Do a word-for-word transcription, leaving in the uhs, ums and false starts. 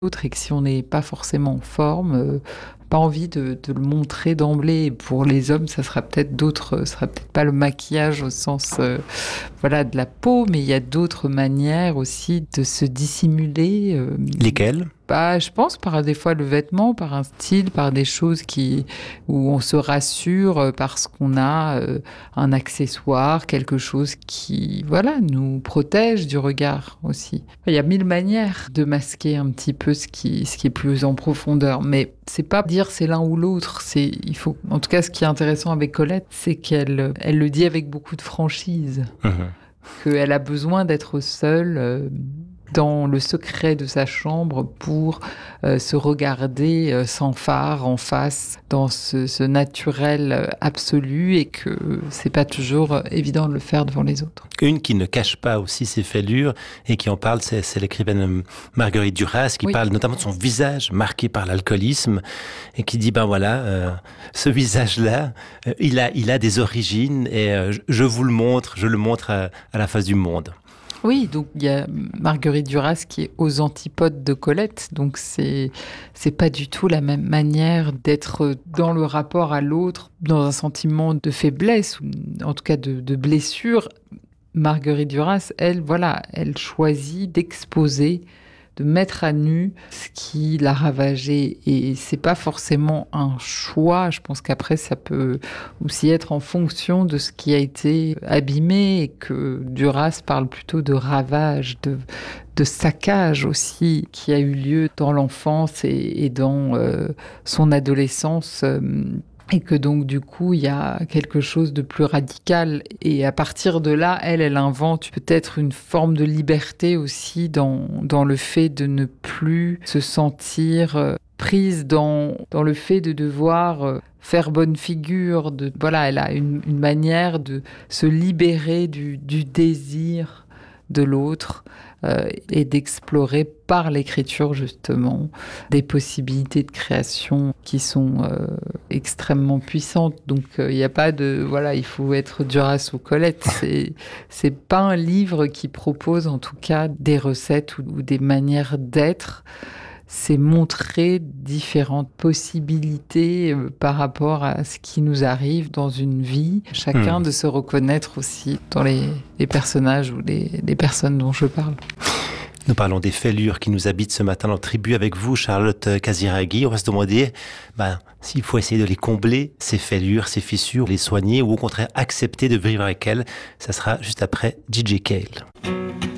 et que si on n'est pas forcément en forme, heu, pas envie de de le montrer d'emblée. Et pour les hommes, ça sera peut-être d'autres, ce sera peut-être pas le maquillage au sens, heu, voilà, de la peau, mais il y a d'autres manières aussi de se dissimuler, hem Lesquels? Bah, je pense par des fois le vêtement, par un style, par des choses qui où on se rassure, heu, parce qu'on a, heu, un accessoire, quelque chose qui, voilà, nous protège du regard aussi. Il y a mille manières de masquer un petit peu ce qui ce qui est plus en profondeur, mais c'est pas dire c'est l'un ou l'autre, c'est il faut en tout cas, ce qui est intéressant avec Colette, c'est qu'elle, elle le dit avec beaucoup de franchise, Mmh. qu'elle a besoin d'être seule, heu, dans le secret de sa chambre pour, heu, se regarder, heu, sans fard, en face, dans ce ce naturel, heu, absolu et que c'est pas toujours, heu, évident de le faire devant les autres. Une qui ne cache pas aussi ses fêlures et qui en parle, c'est, c'est l'écrivaine euh, Marguerite Duras, qui Oui. parle notamment de son visage marqué par l'alcoolisme et qui dit, ben voilà, euh, ce visage-là, euh, il a, il a des origines et euh, je, je vous le montre, je le montre à, à la face du monde. Oui, donc il y a Marguerite Duras qui est aux antipodes de Colette, donc c'est c'est pas du tout la même manière d'être dans le rapport à l'autre, dans un sentiment de faiblesse ou en tout cas de de blessure. Marguerite Duras, elle, voilà, elle choisit d'exposer, de mettre à nu ce qui l'a ravagée et c'est pas forcément un choix. Je pense qu'après ça peut aussi être en fonction de ce qui a été abîmé et que Duras parle plutôt de ravage, de de saccage aussi qui a eu lieu dans l'enfance et et dans, heu, son adolescence, hem et que donc du coup, il y a quelque chose de plus radical et à partir de là, elle, elle invente peut-être une forme de liberté aussi dans dans le fait de ne plus se sentir, heu, prise dans dans le fait de devoir, heu, faire bonne figure, de voilà, elle a une une manière de se libérer du du désir de l'autre, heu et d'explorer par l'écriture justement des possibilités de création qui sont, heu, extrêmement puissantes. Donc il n'y a pas de voilà, il faut être Duras ou Colette. C'est c'est pas un livre qui propose en tout cas des recettes ou ou des manières d'être. C'est montrer différentes possibilités, heu, par rapport à ce qui nous arrive dans une vie. Chacun Hmm. de se reconnaître aussi dans les les personnages ou les les personnes dont je parle. Nous parlons des fêlures qui nous habitent ce matin dans Tribu avec vous, Charlotte Casiraghi. On va se demander ben, s'il faut essayer de les combler, ces fêlures, ces fissures, les soigner ou au contraire accepter de vivre avec elles. Ça sera juste après D J Cale.